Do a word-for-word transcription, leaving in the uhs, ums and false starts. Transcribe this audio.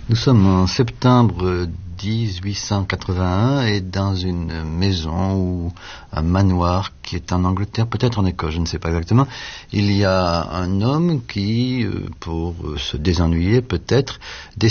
Nous sommes en septembre dix-huit cent quatre-vingt-un et dans une maison ou un manoir qui est en Angleterre, peut-être en Écosse, je ne sais pas exactement, il y a un homme qui, pour se désennuyer peut-être,